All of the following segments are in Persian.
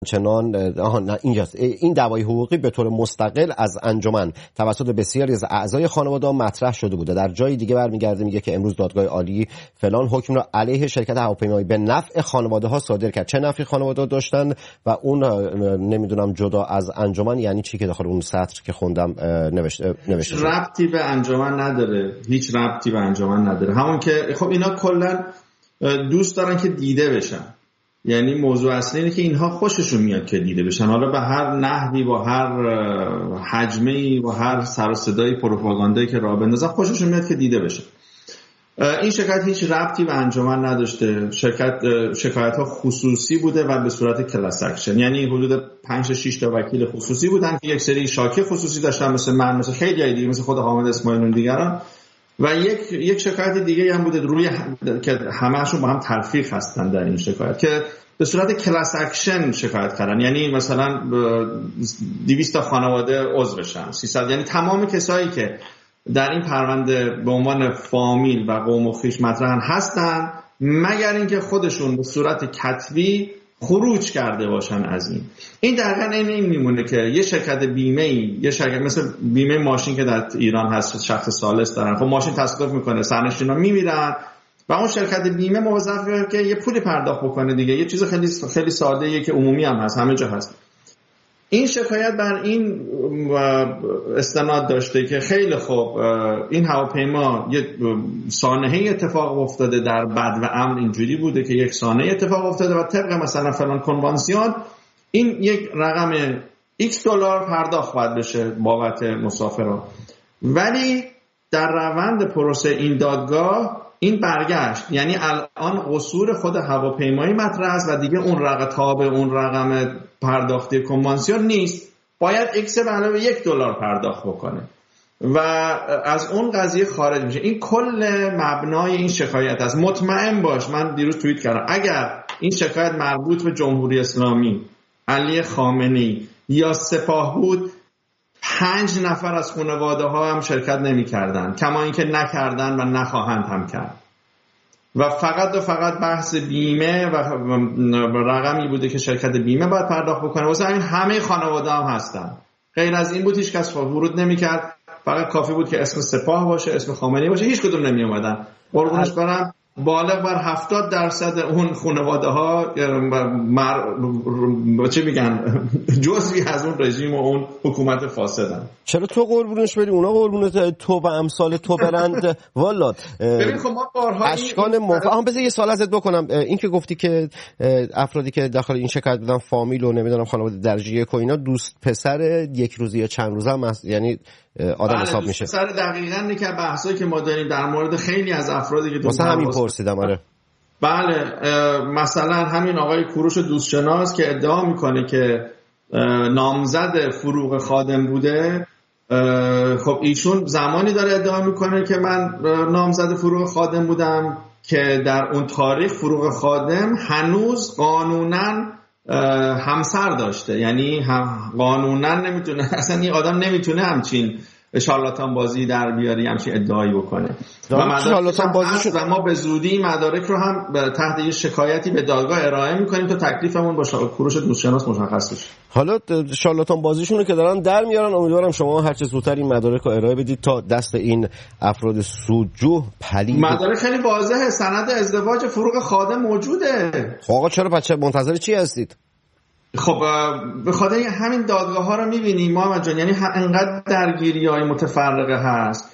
چنان نه اینجاست. این دعوای حقوقی به طور مستقل از انجمن توسط بسیاری از اعضای خانواده مطرح شده بوده. در جای دیگه برمیگرده میگه که امروز دادگاه عالی فلان حکم را علیه شرکت هواپیمایی به نفع خانواده ها صادر کرد. چه نفعی خانواده داشتن و اون نمیدونم جدا از انجمن یعنی چی که داخل اون سطر که خوندم نوشته ربطی به انجمن نداره، هیچ ربطی به انجمن نداره. همون که خب اینا کلا دوست دارن که دیده بشن، یعنی موضوع اصلی اینه که اینها خوششون میاد که دیده بشن، حالا به هر نحوی، با هر حجمه‌ای، با هر سر و صدای پروپاگاندایی که راه بندازن خوششون میاد که دیده بشن. این شکایت هیچ ربطی به انجمن نداشته. شکایت‌ها خصوصی بوده و به صورت کلاس اکشن، یعنی حدود 5-6 تا وکیل خصوصی بودن که یک سری شاکی خصوصی داشتن، مثل من، مثل خیلی دیگه، مثل خود حامد اسماعیلی و دیگران، و یک شکایت دیگه هم بوده روی که همه‌شون با هم تلفیق هستن در این شکایت که به صورت کلاس اکشن شکایت کردن، یعنی مثلا 200 تا خانواده عضو بشن، 300، یعنی تمام کسایی که در این پرونده به عنوان فامیل و قوم و خویش مطرحن هستن، مگر اینکه خودشون به صورت کتبی خروج کرده باشن از این دقیقاً این میمونه که یه شرکت بیمه‌ای، یه شرکت مثل بیمه ماشین که در ایران هست، شخص ثالث دارن، خب ماشین تصادف میکنه، سرنشینا میمیرن و اون شرکت بیمه موظفه که یه پولی پرداخت بکنه دیگه. یه چیز خیلی ساده‌ایه که عمومی هم هست، همه جا هست. این شکایت بر این استناد داشته که خیلی خوب این هواپیما یه سانحه اتفاق افتاده، در بد و امن اینجوری بوده که یک سانحه اتفاق افتاده و طبق مثلا فلان کنوانسیون این یک رقم X دلار پرداخت باید بشه بابت مسافرها، ولی در روند پروسه این دادگاه این برگشت، یعنی الان قصور خود هواپیمایی مطرح است و دیگه اون رقم تابع اون رقم پرداختی کنوانسیون نیست، باید X به علاوه $1 پرداخت بکنه و از اون قضیه خارج میشه. این کل مبنای این شکایت است. مطمئن باش، من دیروز توییت کردم، اگر این شکایت مربوط به جمهوری اسلامی، علی خامنه‌ای یا سپاه بود، 5 نفر از خانواده ها هم شرکت نمی کردن، کما اینکه نکردن و نخواهند هم کرد و فقط بحث بیمه و رقمی بوده که شرکت بیمه باید پرداخت بکنه. واسه همین همه خانواده هم هستن، غیر از این بود هیچ کس ورود نمی کرد، فقط کافی بود که اسم سپاه باشه، اسم خامنه‌ای باشه، هیچ کدوم نمی اومدن. قربونش برم، بالغ بر 70% اون خانواده ها چه میگن جزئی از اون رژیم و اون حکومت فاسدن. چرا تو قربونش بری اونا قربونت تو و امثال تو برند؟ والا ببین خب ما بارها اشکان مفاهم. بذار یه سوال ازت بکنم. این که گفتی که افرادی که داخل این شکایت بودن فامیل و نمیدونم خانواده درجه یک و اینا، دوست پسر یک روزه یا چند روزه هم یعنی آدم حساب میشه. سر دقیقاً که بحثایی که ما داریم در مورد خیلی از افرادی که واسه همین پرسیدم. آره بله، مثلا همین آقای کوروش دوستشناس که ادعا میکنه که نامزد فروغ خادم بوده، خب ایشون زمانی داره ادعا میکنه که من نامزد فروغ خادم بودم که در اون تاریخ فروغ خادم هنوز قانوناً همسر داشته، یعنی قانوناً نمیتونه، اصلا این آدم نمیتونه همچین شارلاتان بازی در بیاری، همچین ادعایی بکنه و ما به زودی مدارک رو هم تحت یه شکایتی به دادگاه ارائه میکنیم تا تکلیفمون با کوروش دوستشناس مشخص بشه. حالا شارلاتان بازیشونو که دارن در میارن، امیدوارم شما هر چه زودتر این مدارک رو ارائه بدید تا دست این افراد سودجو پلید. مدارک خیلی واضحه، سند ازدواج فروغ خادم موجوده. خب آقا چرا بچه منتظر چی هستید؟ خب به خاطر همین دادگاه ها رو میبینیم محمد جان، یعنی انقدر درگیری‌های متفرقه هست،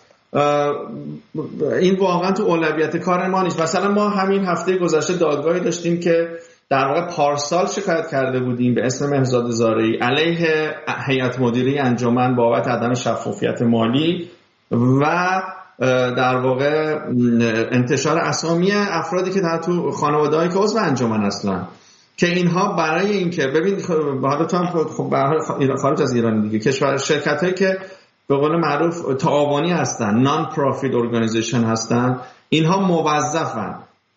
این واقعا تو اولویت کار ما نیست. مثلا ما همین هفته گذشته دادگاهی داشتیم که در واقع پارسال شکایت کرده بودیم به اسم مهرزاد زارعی علیه هیئت مدیره انجمن بابت عدم شفافیت مالی و در واقع انتشار اسامی افرادی که در تو خانواده‌ای که عضو انجمن هستن، که اینها برای اینکه ببین حالا تو هم خب خارج از ایران دیگه، کشور شرکتایی که به قول معروف تعاونی هستن، نان پروفیت ارگانیزیشن هستن، اینها موظفن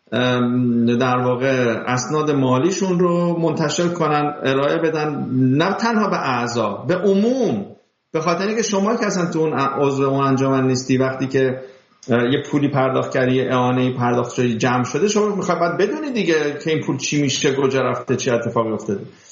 در واقع اسناد مالیشون رو منتشر کنن، ارائه بدن، نه تنها به اعضا، به عموم، به خاطر اینکه شما که اصلا تو اون عضو اون انجمن نیستی، وقتی که یه پولی پرداخت کردی، یه اعانه‌ای پرداخت شده جمع شده، شما میخواد بدونی دیگه که این پول چی میشه، کجا رفته، چه اتفاقی افتاده.